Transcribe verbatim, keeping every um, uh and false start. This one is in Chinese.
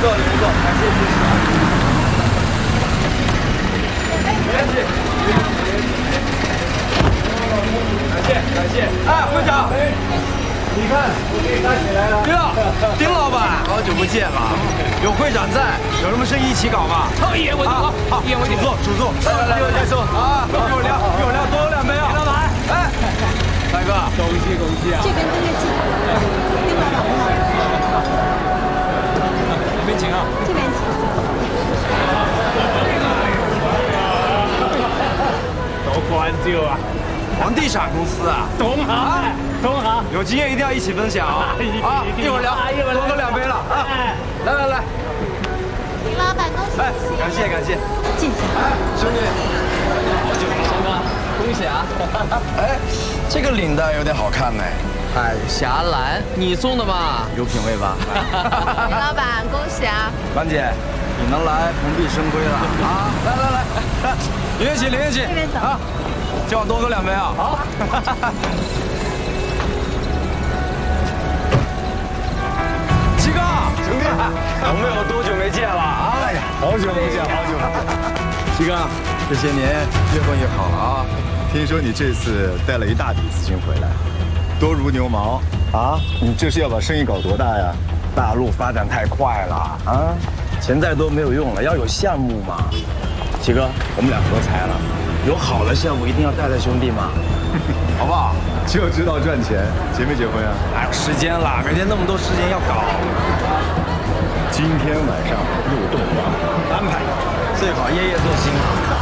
错，你不错，感谢支持啊！别客气，感谢感谢。哎，会长，你看我给你搭起来了。哟，丁老板，好久不见了。有会长在，有什么生意一起搞吗？好，一言为定，好，好，一言为定。主座，主座，来来来，一会再说啊，一会儿聊，一会儿聊，多喝两杯啊。丁老板，哎，大哥，恭喜恭喜啊！ 这边跟着进，丁老板好。 这边请啊， 这边请。 多关注啊！ 房地产公司啊， 同行啊，同行， 有经验一定要一起分享啊！啊，一会儿聊，多喝两杯了啊！来来来， 丁老板，恭喜恭喜！ 感谢感谢， 进去。 哎，兄弟，好久不见啊，恭喜啊！哎，这个领带有点好看呢。海峡蓝，你送的吗？有品味吧？ 丁老板，恭喜啊！ 兰姐，你能来蓬荜生辉了啊！来来来来，林月琴，林月琴， 这边走啊！今晚多喝两杯啊！好。七哥，兄弟，我们有多久没见了啊？哎呀， 好久不见，好久不见。七哥， 这些年越混越好了啊！ 听说你这次带了一大笔资金回来，多如牛毛啊！你这是要把生意搞多大呀？ 大陆发展太快了啊，钱再多没有用了，要有项目嘛。七哥，我们俩合财了，有好的项目一定要带带兄弟嘛，好不好？ 就知道赚钱，结没结婚啊？ 哪有时间啦？每天那么多事情要搞。 今天晚上入洞房， 安排，最好夜夜做新。